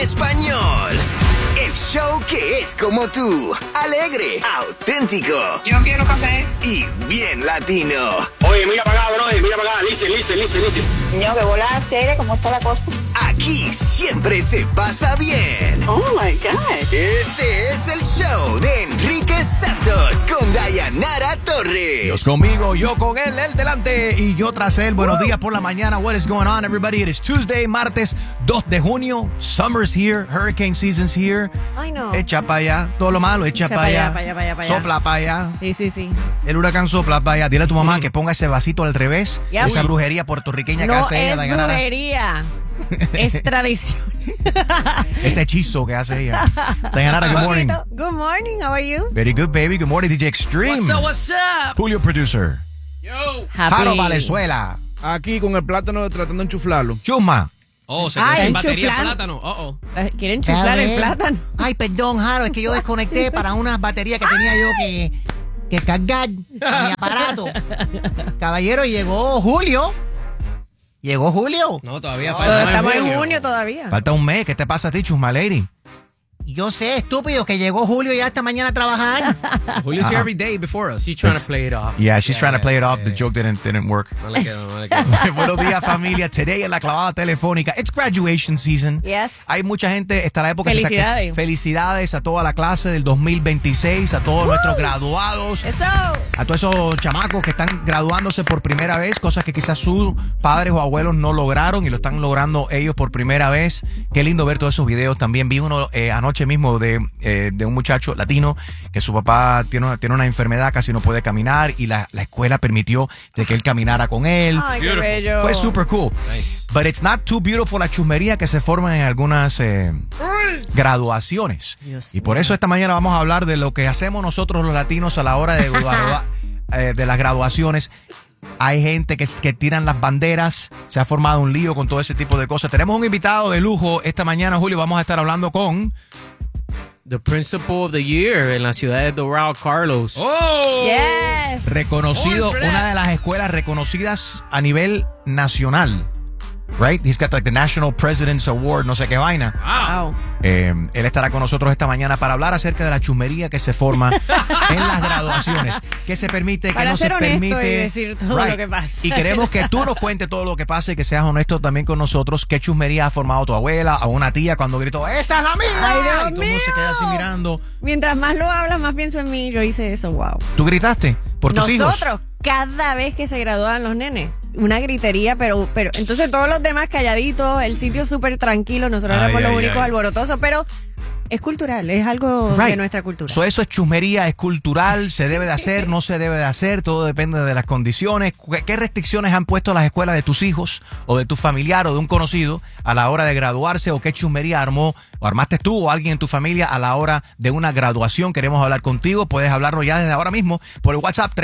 español. El show que es como tú, alegre, auténtico. Yo quiero café. Y bien latino. Oye, mira para acá, bro, mira para acá, listen. Niño, que volada seria, ¿cómo está la cosa? Aquí siempre se pasa bien. Oh, my God. Este es el show de Enrique Santos con Dayanara Torres. Dios conmigo, yo con él delante y yo tras él. Buenos días por la mañana. What is going on, everybody? It is Tuesday, martes 2 de junio. Summer's here, hurricane season's here. Ay, no. Echa para allá, todo lo malo, echa para allá. Sopla para allá. Sí. El huracán sopla para allá. Dile a tu mamá que ponga ese vasito al revés. Ya, esa uy. brujería puertorriqueña que No hace ella, es Dayanara. brujería, es tradición. Ese hechizo que hace ella. Dayanara, good morning. Good morning, how are you? Very good, baby. Good morning, DJ Extreme. What's up? Julio, producer. Yo. Jaro Valenzuela. Aquí con el plátano tratando de enchuflarlo. Chuma. Oh, se Ay, quedó sin batería enchuflan. plátano. ¿Quieren chiflar el plátano? Ay, perdón, Jaro, es que yo desconecté para unas baterías que tenía yo que cargar a mi aparato. Caballero, llegó Julio. No, todavía falta. Estamos en junio todavía. Falta un mes. ¿Qué te pasa a ti, Chusma Lady? Yo sé, estúpido, que llegó Julio ya esta mañana a trabajar. Julio's here every day before us. She's trying to play it off. Yeah, she's trying to play it off. The joke didn't work. No le quedó. Buenos días, familia. Today en la clavada telefónica. It's graduation season. Yes. Hay mucha gente, está la época. Felicidades. Felicidades a toda la clase del 2026, a todos nuestros graduados. Eso. A todos esos chamacos que están graduándose por primera vez, cosas que quizás sus padres o abuelos no lograron y lo están logrando ellos por primera vez. Qué lindo ver todos esos videos. También vi uno anoche mismo de un muchacho latino que su papá tiene una enfermedad, casi no puede caminar y la escuela permitió de que él caminara con él. Ay, qué bello. Fue super cool. Nice. But it's not too beautiful la chusmería que se forma en algunas graduaciones. Dios Y por eso esta mañana vamos a hablar de lo que hacemos nosotros los latinos a la hora de de las graduaciones. Hay gente que tiran las banderas, se ha formado un lío con todo ese tipo de cosas. Tenemos un invitado de lujo esta mañana, Julio. Vamos a estar hablando con The Principal of the Year en la ciudad de Doral, Carlos. Oh. Yes. reconocido, una de las escuelas reconocidas a nivel nacional. Right? He's got like the National President's Award, no sé qué vaina. Wow. Él estará con nosotros esta mañana para hablar acerca de la chusmería que se forma en las graduaciones. ¿Qué se permite, qué Para no se ser honesto permite? y decir todo lo que pasa. Y queremos que tú nos cuentes todo lo que pasa y que seas honesto también con nosotros. ¿Qué chusmería ha formado tu abuela o una tía cuando gritó, ¡esa es la mía! Ay, Dios y todo el mundo se queda así mío. mirando. Mientras más lo hablas, más pienso en mí. Yo hice eso, wow. ¿Tú gritaste por tus hijos? Nosotros, cada vez que se gradúan los nenes, una gritería, pero entonces todos los demás calladitos, el sitio súper tranquilo, nosotros éramos los únicos alborotosos, pero es cultural, es algo de nuestra cultura. Eso es chusmería, es cultural, se debe de hacer, no se debe de hacer, todo depende de las condiciones. ¿Qué restricciones han puesto las escuelas de tus hijos o de tu familiar o de un conocido a la hora de graduarse? ¿O qué chusmería armaste tú o alguien en tu familia a la hora de una graduación? Queremos hablar contigo, puedes hablarlo ya desde ahora mismo por el WhatsApp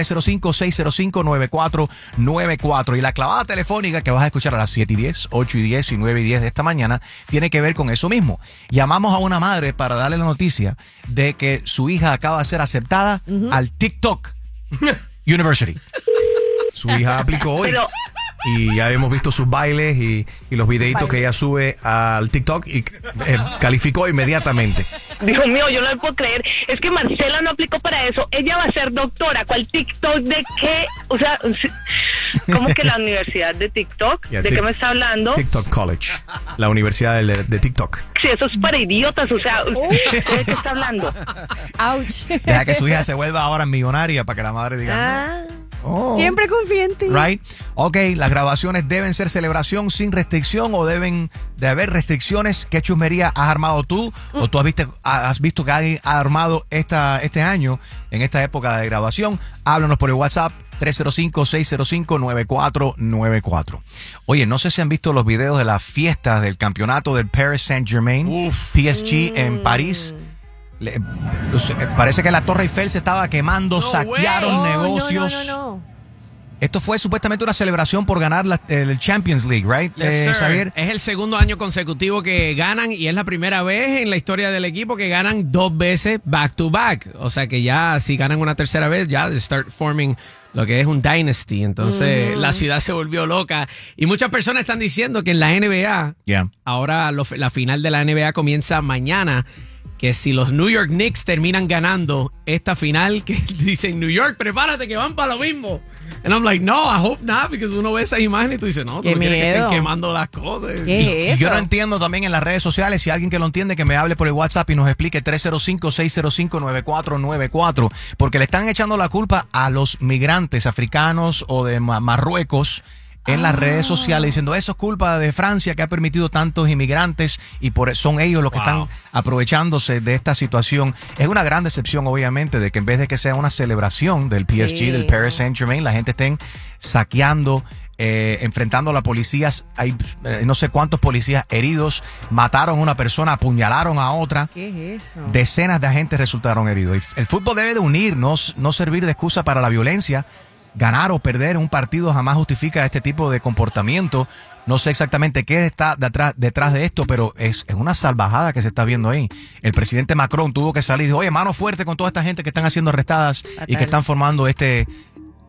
305-605-9494. Y la clavada telefónica que vas a escuchar a las 7 y 10, 8 y 10 y 9 y 10 de esta mañana tiene que ver con eso mismo. Llamamos a una madre para darle la noticia de que su hija acaba de ser aceptada al TikTok University. Su hija aplicó hoy. Y ya hemos visto sus bailes y los videitos que ella sube al TikTok y calificó inmediatamente. Dios mío, yo no lo puedo creer. Es que Marcela no aplicó para eso. Ella va a ser doctora. ¿Cuál TikTok de qué? O sea, ¿cómo que la universidad de TikTok? Yeah, ¿De qué me está hablando? TikTok College, la universidad de TikTok. Sí, eso es para idiotas. O sea, ¿de qué está hablando? Ouch. Deja que su hija se vuelva ahora millonaria para que la madre diga... Ah, "Oh". siempre confía en ti. Right. Ok, las graduaciones deben ser celebración sin restricción o deben de haber restricciones. ¿Qué chusmería has armado tú? ¿O tú has visto que alguien ha armado este año en esta época de graduación? Háblanos por el WhatsApp 305-605-9494. Oye, no sé si han visto los videos de las fiestas del campeonato del Paris Saint-Germain, PSG en París. Parece que la Torre Eiffel se estaba quemando, saquearon negocios. No. Esto fue supuestamente una celebración por ganar el Champions League, right, Xavier? Es el segundo año consecutivo que ganan y es la primera vez en la historia del equipo que ganan 2 veces back to back. O sea que ya si ganan una tercera vez, ya they start forming lo que es un dynasty. Entonces la ciudad se volvió loca y muchas personas están diciendo que en la NBA, ahora la final de la NBA comienza mañana, que si los New York Knicks terminan ganando esta final, que dicen New York, prepárate que van para lo mismo. And I'm like, no, I hope not, because uno ve esa imagen y tú dices, no, tú no quieres que estén quemando las cosas. ¿Qué es eso? Yo no entiendo también en las redes sociales, si alguien que lo entiende, que me hable por el WhatsApp y nos explique 305-605-9494, porque le están echando la culpa a los migrantes africanos o de Marruecos en las redes sociales, diciendo eso es culpa de Francia que ha permitido tantos inmigrantes y son ellos los que están aprovechándose de esta situación. Es una gran decepción, obviamente, de que en vez de que sea una celebración del PSG, del Paris Saint-Germain, la gente estén saqueando, enfrentando a las policías. Hay no sé cuántos policías heridos, mataron a una persona, apuñalaron a otra. ¿Qué es eso? Decenas de agentes resultaron heridos. El fútbol debe de unirnos, no servir de excusa para la violencia. Ganar o perder un partido jamás justifica este tipo de comportamiento. No sé exactamente qué está detrás de esto, pero es una salvajada que se está viendo ahí. El presidente Macron tuvo que salir y dijo, oye, mano fuerte con toda esta gente que están siendo arrestadas y que están formando este